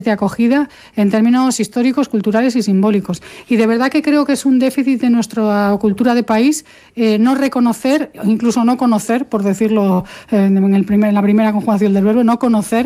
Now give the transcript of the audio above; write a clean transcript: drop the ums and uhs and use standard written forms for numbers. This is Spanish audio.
de acogida en términos históricos, culturales y simbólicos. Y de verdad que creo que es un déficit de nuestra cultura de país no reconocer, incluso no conocer, por decirlo en la primera conjugación del verbo, no conocer